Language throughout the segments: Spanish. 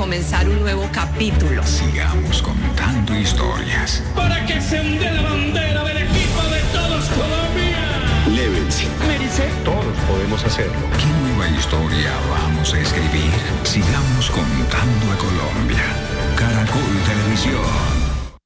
comenzar un nuevo capítulo. Sigamos contando historias. Para que se onde la bandera del equipo de todos Colombia. Llévense. Mérice. Todos podemos hacerlo. ¿Qué nueva historia vamos a escribir? Sigamos contando a Colombia. Caracol Televisión.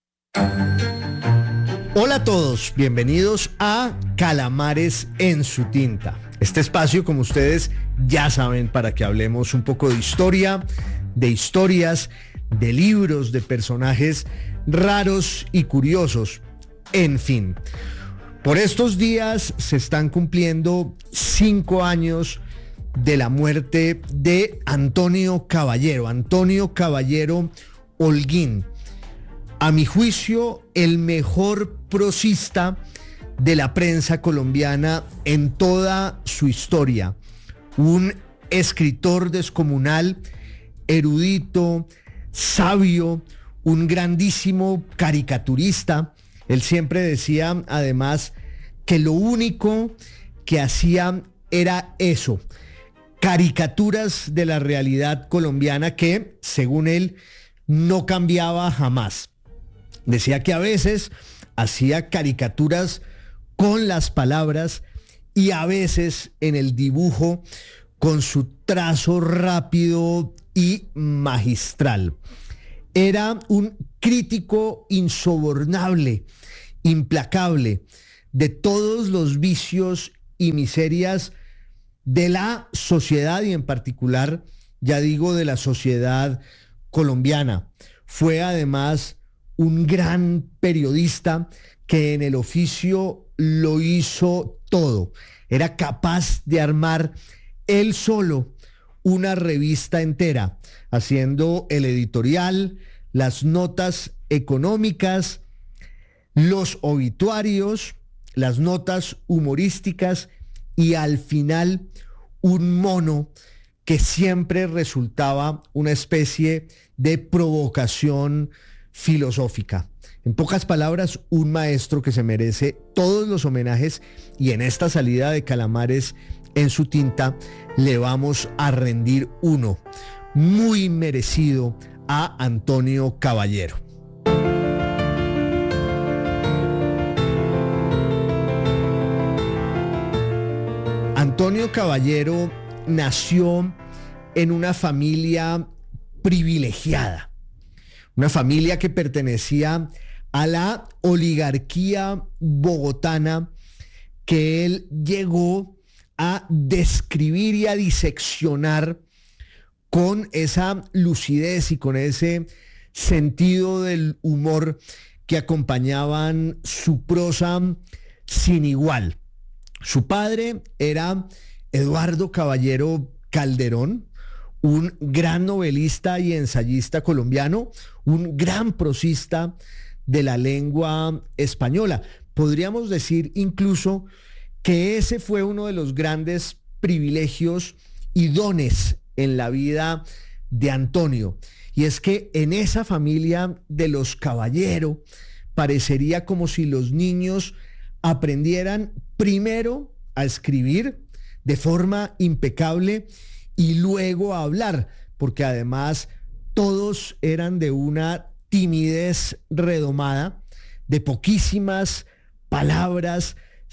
Hola a todos, bienvenidos a Calamares en su tinta. Este espacio, como ustedes ya saben, para que hablemos un poco de historia, de historias, de libros, de personajes raros y curiosos. En fin, por estos días se están cumpliendo 5 años de la muerte de Antonio Caballero Holguín. A mi juicio, el mejor prosista de la prensa colombiana en toda su historia. Un escritor descomunal, erudito, sabio, un grandísimo caricaturista. Él siempre decía, además, que lo único que hacía era eso, caricaturas de la realidad colombiana que, según él, no cambiaba jamás. Decía que a veces hacía caricaturas con las palabras y a veces en el dibujo con su trazo rápido y magistral. Era un crítico insobornable, implacable de todos los vicios y miserias de la sociedad y en particular, ya digo, de la sociedad colombiana. Fue además un gran periodista que en el oficio lo hizo todo. Era capaz de armar él solo una revista entera, haciendo el editorial, las notas económicas, los obituarios, las notas humorísticas y al final un mono que siempre resultaba una especie de provocación filosófica. En pocas palabras, un maestro que se merece todos los homenajes y en esta salida de Calamares en su tinta le vamos a rendir uno muy merecido a Antonio Caballero. Antonio Caballero nació en una familia privilegiada, una familia que pertenecía a la oligarquía bogotana que él llegó a describir y a diseccionar con esa lucidez y con ese sentido del humor que acompañaban su prosa sin igual. Su padre era Eduardo Caballero Calderón, un gran novelista y ensayista colombiano, un gran prosista de la lengua española. Podríamos decir incluso que ese fue uno de los grandes privilegios y dones en la vida de Antonio. Y es que en esa familia de los Caballero parecería como si los niños aprendieran primero a escribir de forma impecable y luego a hablar, porque además todos eran de una timidez redomada, de poquísimas palabras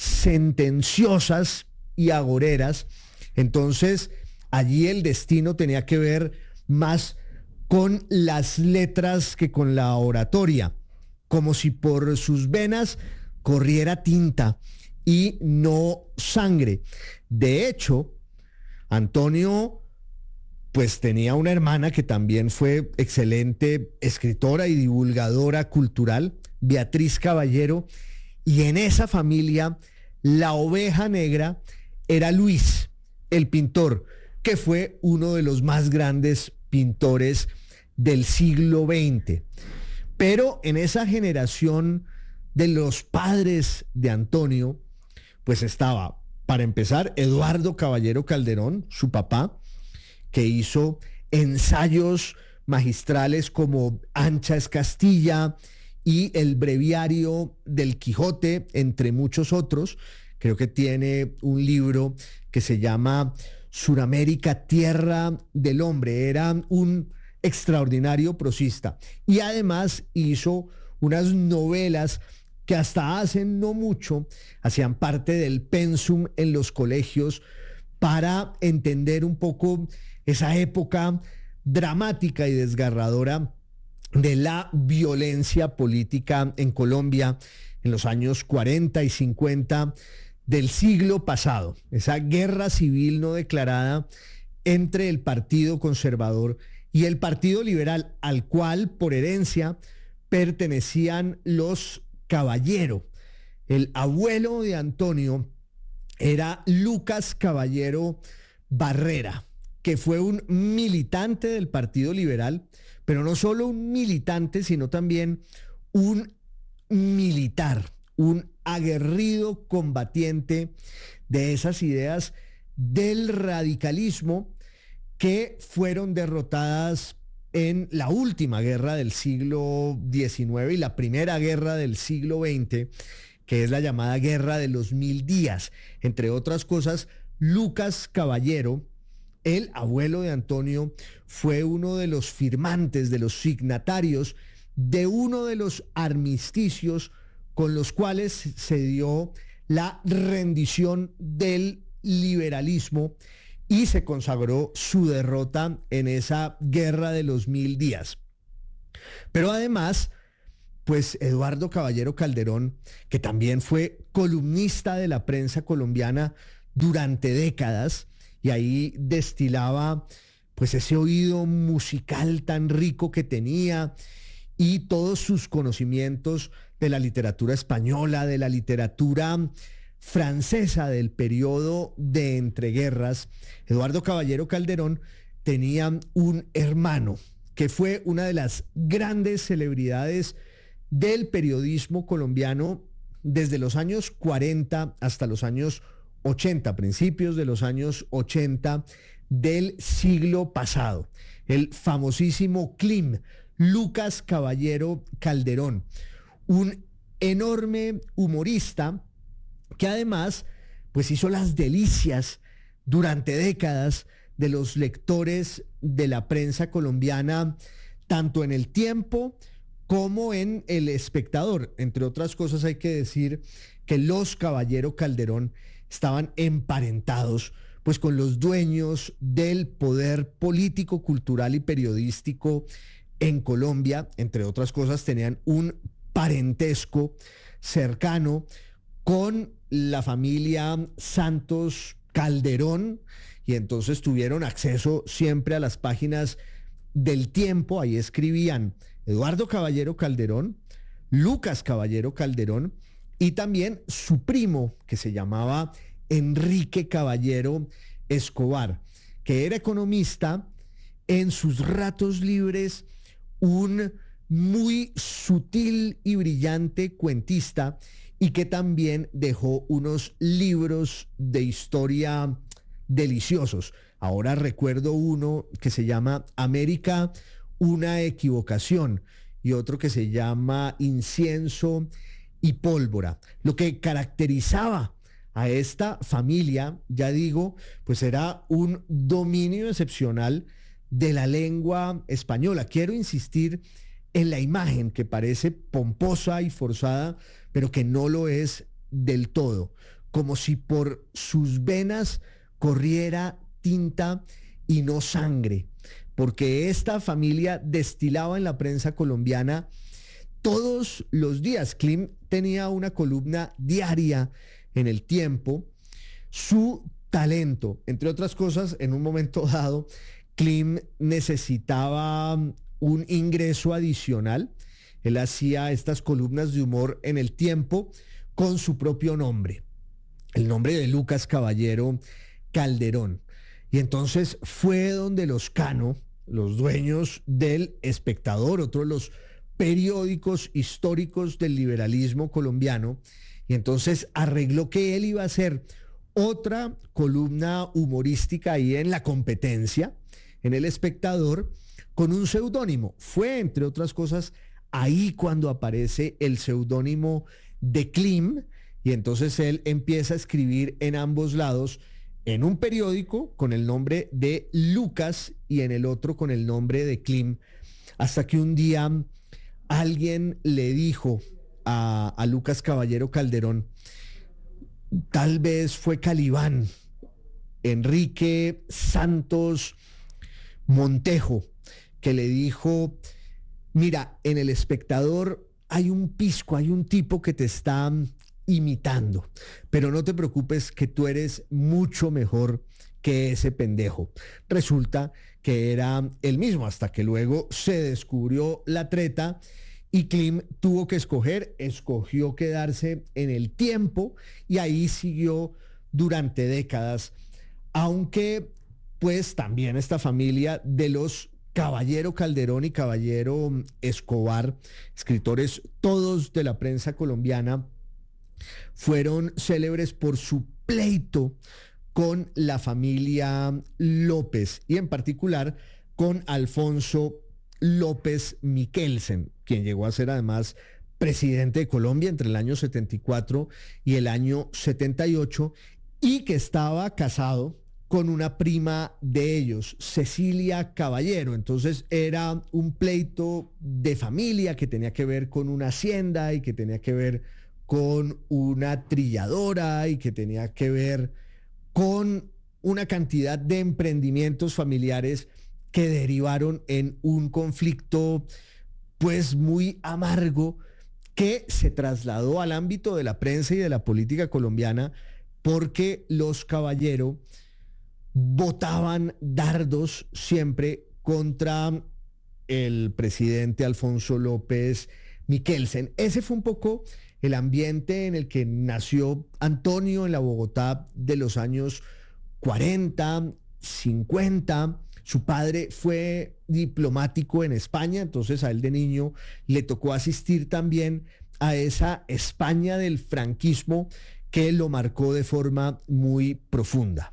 sentenciosas y agoreras. Entonces, allí el destino tenía que ver más con las letras que con la oratoria, como si por sus venas corriera tinta y no sangre. De hecho, Antonio pues tenía una hermana que también fue excelente escritora y divulgadora cultural, Beatriz Caballero, y en esa familia la oveja negra era Luis, el pintor, que fue uno de los más grandes pintores del siglo XX. Pero en esa generación de los padres de Antonio, pues estaba, para empezar, Eduardo Caballero Calderón, su papá, que hizo ensayos magistrales como Ancha es Castilla y el Breviario del Quijote, entre muchos otros. Creo que tiene un libro que se llama Suramérica, Tierra del Hombre. Era un extraordinario prosista. Y además hizo unas novelas que hasta hace no mucho hacían parte del pensum en los colegios para entender un poco esa época dramática y desgarradora de la violencia política en Colombia en los años 40 y 50 del siglo pasado, esa guerra civil no declarada entre el Partido Conservador y el Partido Liberal, al cual por herencia pertenecían los Caballero. El abuelo de Antonio era Lucas Caballero Barrera, que fue un militante del Partido Liberal, pero no solo un militante, sino también un militar, un aguerrido combatiente de esas ideas del radicalismo que fueron derrotadas en la última guerra del siglo XIX y la primera guerra del siglo XX, que es la llamada Guerra de los 1000 días. Entre otras cosas, Lucas Caballero, el abuelo de Antonio, fue uno de los firmantes, de los signatarios de uno de los armisticios con los cuales se dio la rendición del liberalismo y se consagró su derrota en esa guerra de los 1000 días. Pero además, pues Eduardo Caballero Calderón, que también fue columnista de la prensa colombiana durante décadas, y ahí destilaba pues ese oído musical tan rico que tenía y todos sus conocimientos de la literatura española, de la literatura francesa del periodo de entreguerras. Eduardo Caballero Calderón tenía un hermano que fue una de las grandes celebridades del periodismo colombiano desde los años 40 hasta los años 80, principios de los años 80 del siglo pasado. El famosísimo Klim, Lucas Caballero Calderón, un enorme humorista que además pues hizo las delicias durante décadas de los lectores de la prensa colombiana, tanto en El Tiempo como en El Espectador. Entre otras cosas, hay que decir que los Caballero Calderón estaban emparentados pues con los dueños del poder político, cultural y periodístico en Colombia. Entre otras cosas, tenían un parentesco cercano con la familia Santos Calderón, y entonces tuvieron acceso siempre a las páginas del Tiempo. Ahí escribían Eduardo Caballero Calderón, Lucas Caballero Calderón y también su primo, que se llamaba Enrique Caballero Escobar, que era economista, en sus ratos libres un muy sutil y brillante cuentista, y que también dejó unos libros de historia deliciosos. Ahora recuerdo uno que se llama América, una equivocación, y otro que se llama Incienso y Pólvora. Lo que caracterizaba a esta familia, ya digo, pues era un dominio excepcional de la lengua española. Quiero insistir en la imagen, que parece pomposa y forzada, pero que no lo es del todo, como si por sus venas corriera tinta y no sangre, porque esta familia destilaba en la prensa colombiana todos los días. Klim tenía una columna diaria en El Tiempo. Su talento, entre otras cosas, en un momento dado, Klim necesitaba un ingreso adicional. Él hacía estas columnas de humor en El Tiempo con su propio nombre, el nombre de Lucas Caballero Calderón. Y entonces fue donde los Cano, los dueños del Espectador, otro de los periódicos históricos del liberalismo colombiano, y entonces arregló que él iba a hacer otra columna humorística ahí en La Competencia, en El Espectador, con un seudónimo. Fue, entre otras cosas, ahí cuando aparece el seudónimo de Klim, y entonces él empieza a escribir en ambos lados en un periódico con el nombre de Lucas y en el otro con el nombre de Klim, hasta que un día alguien le dijo a Lucas Caballero Calderón, tal vez fue Calibán, Enrique Santos Montejo, que le dijo: mira, en El Espectador hay un pisco, hay un tipo que te está imitando, pero no te preocupes que tú eres mucho mejor que ese pendejo. Resulta que era el mismo, hasta que luego se descubrió la treta y Klim tuvo que escogió quedarse en El Tiempo y ahí siguió durante décadas, aunque pues también esta familia de los Caballero Calderón y Caballero Escobar, escritores todos de la prensa colombiana, fueron célebres por su pleito con la familia López y en particular con Alfonso López Miquelsen, quien llegó a ser además presidente de Colombia entre el año 74 y el año 78 y que estaba casado con una prima de ellos, Cecilia Caballero. Entonces era un pleito de familia que tenía que ver con una hacienda y que tenía que ver con una trilladora y que tenía que ver con una cantidad de emprendimientos familiares que derivaron en un conflicto pues muy amargo que se trasladó al ámbito de la prensa y de la política colombiana porque los Caballero botaban dardos siempre contra el presidente Alfonso López Miquelsen. Ese fue un poco el ambiente en el que nació Antonio en la Bogotá de los años 40, 50. Su padre fue diplomático en España, entonces a él de niño le tocó asistir también a esa España del franquismo que lo marcó de forma muy profunda.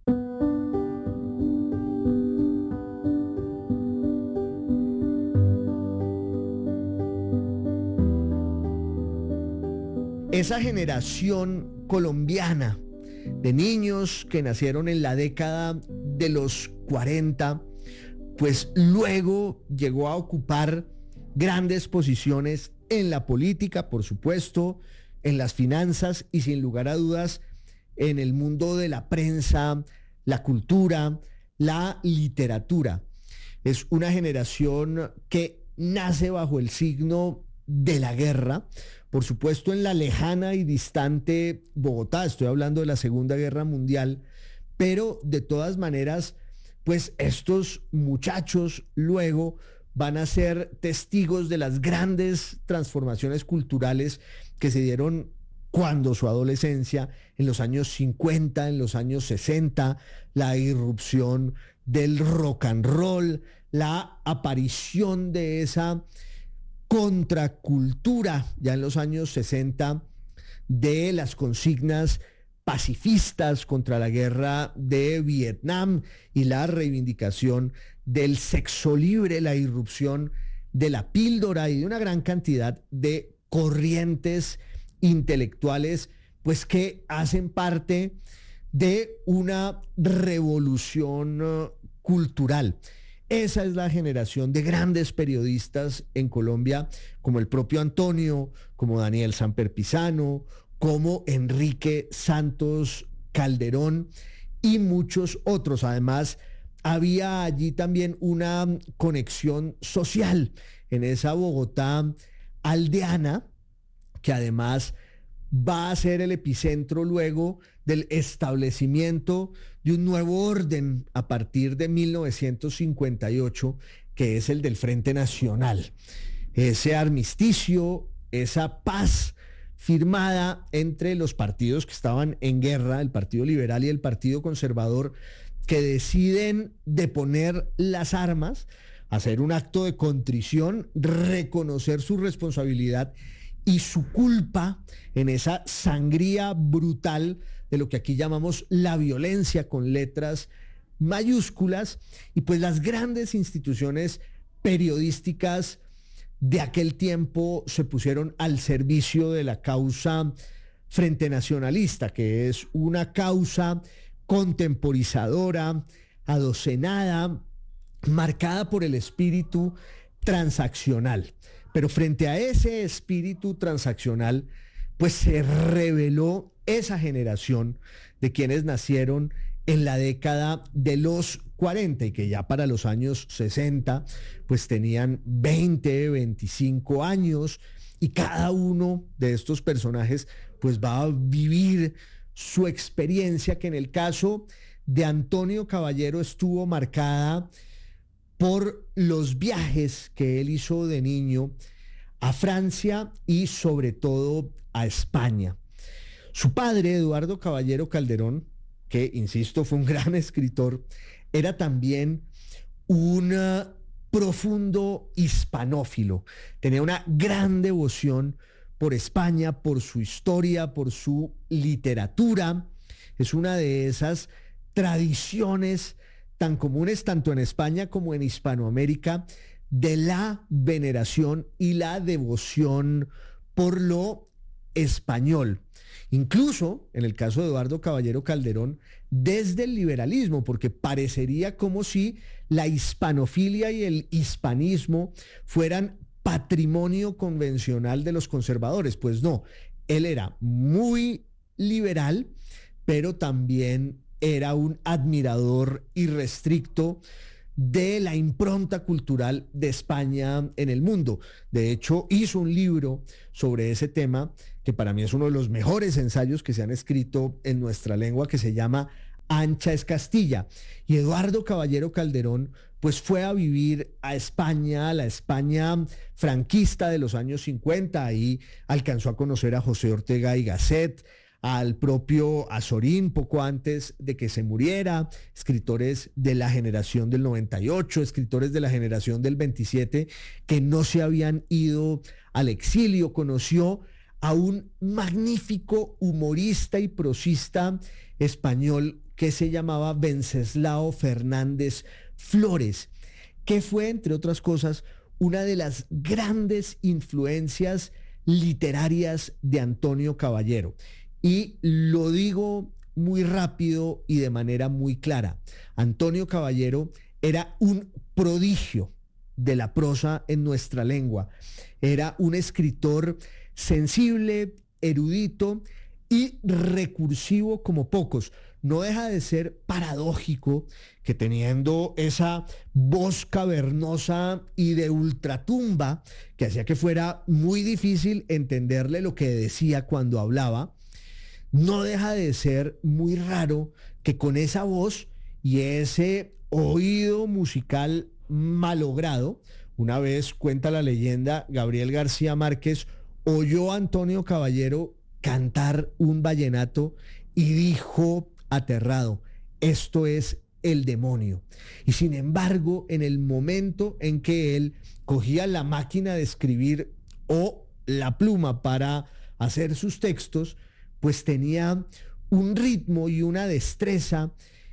Esa generación colombiana de niños que nacieron en la década de los 40, pues luego llegó a ocupar grandes posiciones en la política, por supuesto, en las finanzas y sin lugar a dudas en el mundo de la prensa, la cultura, la literatura. Es una generación que nace bajo el signo de la guerra, por supuesto en la lejana y distante Bogotá, estoy hablando de la Segunda Guerra Mundial, pero de todas maneras, pues estos muchachos luego van a ser testigos de las grandes transformaciones culturales que se dieron cuando su adolescencia, en los años 50, en los años 60, la irrupción del rock and roll, la aparición de esa contracultura ya en los años 60 de las consignas pacifistas contra la guerra de Vietnam y la reivindicación del sexo libre, la irrupción de la píldora y de una gran cantidad de corrientes intelectuales pues que hacen parte de una revolución cultural. Esa es la generación de grandes periodistas en Colombia, como el propio Antonio, como Daniel Samper Pizano, como Enrique Santos Calderón y muchos otros. Además, había allí también una conexión social en esa Bogotá aldeana, que además va a ser el epicentro luego del establecimiento de un nuevo orden a partir de 1958, que es el del Frente Nacional. Ese armisticio, esa paz firmada entre los partidos que estaban en guerra, el Partido Liberal y el Partido Conservador, que deciden deponer las armas, hacer un acto de contrición, reconocer su responsabilidad y su culpa en esa sangría brutal de lo que aquí llamamos la violencia con letras mayúsculas, y pues las grandes instituciones periodísticas de aquel tiempo se pusieron al servicio de la causa Frente Nacionalista, que es una causa contemporizadora, adocenada, marcada por el espíritu transaccional. Pero frente a ese espíritu transaccional, pues se reveló esa generación de quienes nacieron en la década de los 40 y que ya para los años 60 pues tenían 20, 25 años, y cada uno de estos personajes pues va a vivir su experiencia, que en el caso de Antonio Caballero estuvo marcada por los viajes que él hizo de niño a Francia y sobre todo a España. Su padre, Eduardo Caballero Calderón, que insisto fue un gran escritor, era también un profundo hispanófilo. Tenía una gran devoción por España, por su historia, por su literatura. Es una de esas tradiciones tan comunes tanto en España como en Hispanoamérica de la veneración y la devoción por lo español. Incluso, en el caso de Eduardo Caballero Calderón, desde el liberalismo, porque parecería como si la hispanofilia y el hispanismo fueran patrimonio convencional de los conservadores. Pues no, él era muy liberal, pero también era un admirador irrestricto de la impronta cultural de España en el mundo. De hecho, hizo un libro sobre ese tema que para mí es uno de los mejores ensayos que se han escrito en nuestra lengua, que se llama Ancha es Castilla. Y Eduardo Caballero Calderón pues fue a vivir a España, a la España franquista de los años 50. Ahí alcanzó a conocer a José Ortega y Gasset, al propio Azorín poco antes de que se muriera, escritores de la generación del 98, escritores de la generación del 27 que no se habían ido al exilio. Conoció a un magnífico humorista y prosista español que se llamaba Wenceslao Fernández Flores, que fue, entre otras cosas, una de las grandes influencias literarias de Antonio Caballero. Y lo digo muy rápido y de manera muy clara. Antonio Caballero era un prodigio de la prosa en nuestra lengua. Era un escritor sensible, erudito y recursivo como pocos. No deja de ser paradójico que, teniendo esa voz cavernosa y de ultratumba que hacía que fuera muy difícil entenderle lo que decía cuando hablaba, no deja de ser muy raro que con esa voz y ese oído musical malogrado, una vez cuenta la leyenda, Gabriel García Márquez oyó a Antonio Caballero cantar un vallenato y dijo aterrado: esto es el demonio. Y sin embargo, en el momento en que él cogía la máquina de escribir o la pluma para hacer sus textos, pues tenía un ritmo y una destreza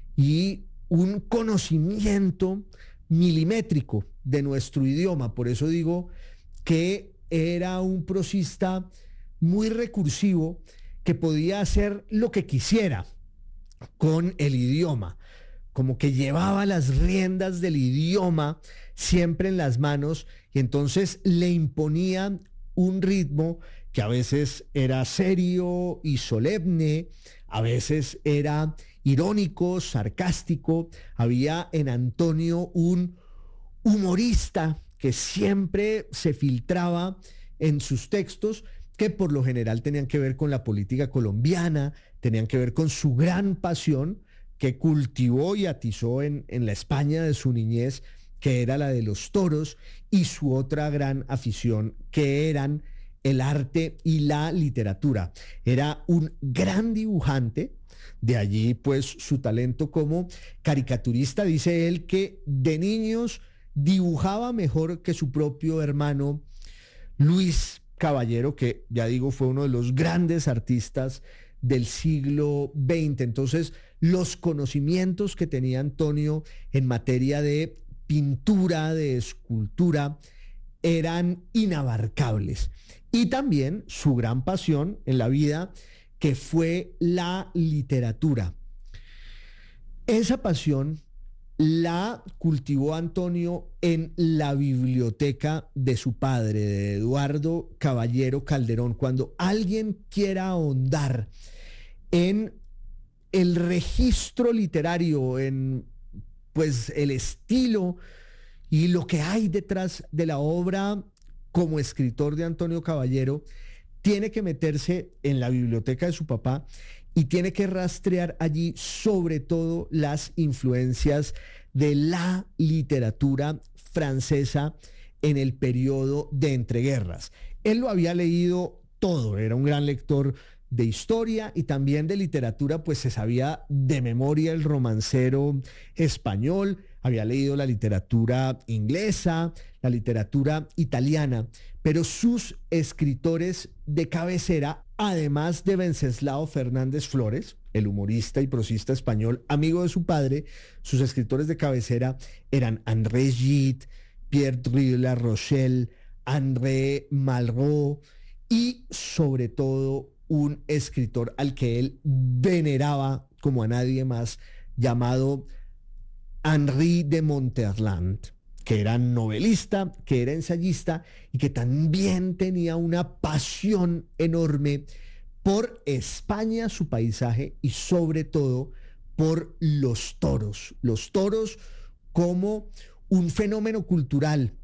y un conocimiento milimétrico de nuestro idioma. Por eso digo que era un prosista muy recursivo que podía hacer lo que quisiera con el idioma, como que llevaba las riendas del idioma siempre en las manos, y entonces le imponía un ritmo que a veces era serio y solemne, a veces era irónico, sarcástico. Había en Antonio un humorista que siempre se filtraba en sus textos, que por lo general tenían que ver con la política colombiana, tenían que ver con su gran pasión que cultivó y atizó en la España de su niñez, que era la de los toros, y su otra gran afición, que eran el arte y la literatura. Era un gran dibujante, de allí pues su talento como caricaturista. Dice él que de niños dibujaba mejor que su propio hermano Luis Caballero, que ya digo fue uno de los grandes artistas del siglo XX. Entonces, los conocimientos que tenía Antonio en materia de pintura, de escultura, eran inabarcables. Y también su gran pasión en la vida, que fue la literatura. Esa pasión la cultivó Antonio en la biblioteca de su padre, de Eduardo Caballero Calderón. Cuando alguien quiera ahondar en el registro literario, en pues el estilo y lo que hay detrás de la obra como escritor de Antonio Caballero, tiene que meterse en la biblioteca de su papá y tiene que rastrear allí sobre todo las influencias de la literatura francesa en el periodo de entreguerras. Él lo había leído todo, era un gran lector de historia y también de literatura, pues se sabía de memoria el romancero español, había leído la literatura inglesa, la literatura italiana, pero sus escritores de cabecera, además de Wenceslao Fernández Flores, el humorista y prosista español, amigo de su padre, sus escritores de cabecera eran André Gide, Pierre Drury La Rochelle, André Malraux y sobre todo un escritor al que él veneraba como a nadie más, llamado Henri de Monterland, que era novelista, que era ensayista y que también tenía una pasión enorme por España, su paisaje y sobre todo por los toros como un fenómeno cultural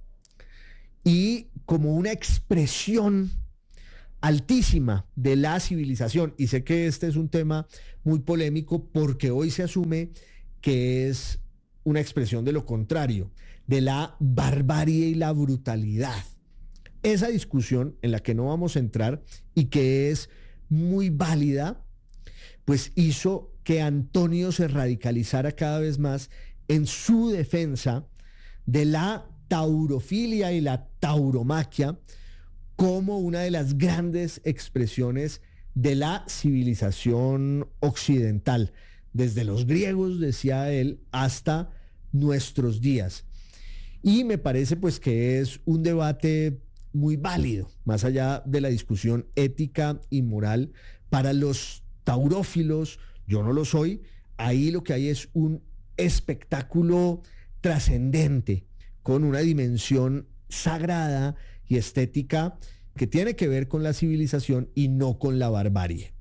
y como una expresión altísima de la civilización. Y sé que este es un tema muy polémico porque hoy se asume que es una expresión de lo contrario, de la barbarie y la brutalidad. Esa discusión en la que no vamos a entrar y que es muy válida, pues hizo que Antonio se radicalizara cada vez más en su defensa de la taurofilia y la tauromaquia como una de las grandes expresiones de la civilización occidental, desde los griegos, decía él, hasta nuestros días. Y me parece pues que es un debate muy válido, más allá de la discusión ética y moral, para los taurófilos. Yo no lo soy. Ahí lo que hay es un espectáculo trascendente, con una dimensión sagrada y estética que tiene que ver con la civilización y no con la barbarie.